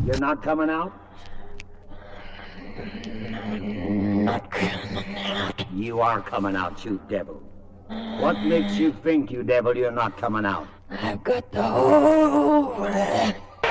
You're not coming out? Not coming out. You are coming out, you devil. What makes you think, you devil, you're not coming out? I've got the whole